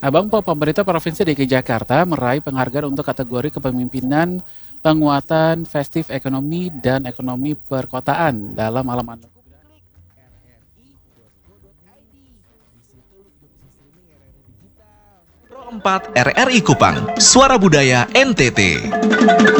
Abang Po, pemerintah Provinsi DKI Jakarta meraih penghargaan untuk kategori kepemimpinan penguatan festif ekonomi dan ekonomi perkotaan dalam halaman 4 RRI Kupang, Suara Budaya NTT.